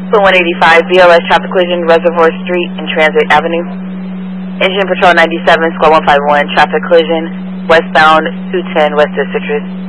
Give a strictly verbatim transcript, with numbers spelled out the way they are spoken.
For one eighty-five, B L S traffic collision, Reservoir Street and Transit Avenue. Engine Patrol ninety-seven, Squad one five one, traffic collision, westbound two ten west of Citrus.